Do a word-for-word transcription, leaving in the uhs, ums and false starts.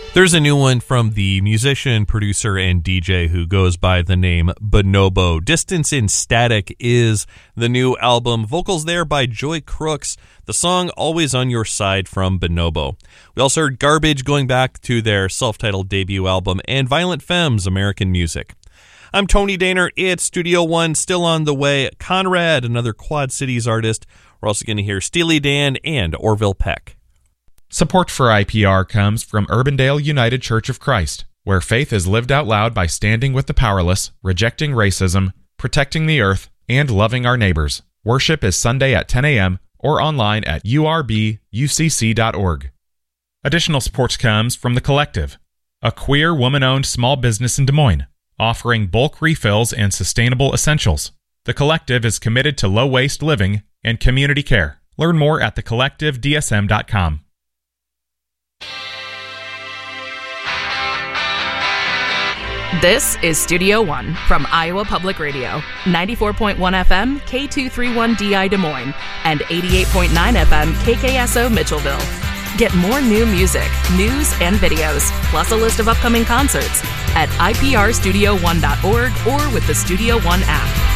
There's a new one from the musician, producer, and D J who goes by the name Bonobo. Distance in Static is the new album. Vocals there by Joy Crooks. The song Always on Your Side from Bonobo. We also heard Garbage going back to their self-titled debut album, and Violent Femmes, American Music. I'm Tony Daner. It's Studio One, still on the way. Conrad, another Quad Cities artist. We're also going to hear Steely Dan and Orville Peck. Support for I P R comes from Urbandale United Church of Christ, where faith is lived out loud by standing with the powerless, rejecting racism, protecting the earth, and loving our neighbors. Worship is Sunday at ten a.m. or online at u r b u c c dot org. Additional support comes from The Collective, a queer woman-owned small business in Des Moines, offering bulk refills and sustainable essentials. The Collective is committed to low-waste living and community care. Learn more at the collective d s m dot com. This is Studio One from Iowa Public Radio, ninety-four point one F M, K two thirty-one D I Des Moines, and eighty-eight point nine F M, K K S O Mitchellville. Get more new music, news, and videos, plus a list of upcoming concerts at i p r studio one dot org or with the Studio One app.